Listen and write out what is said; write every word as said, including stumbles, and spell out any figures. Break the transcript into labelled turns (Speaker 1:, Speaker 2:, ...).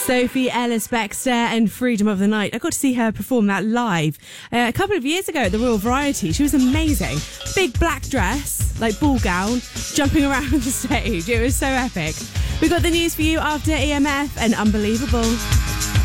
Speaker 1: Sophie Ellis-Bextor and Freedom of the Night. I got to see her perform that live uh, a couple of years ago at the Royal Variety. She was amazing. Big black dress, like ball gown, jumping around the stage. It was so epic. We've got the news for you after E M F and Unbelievable.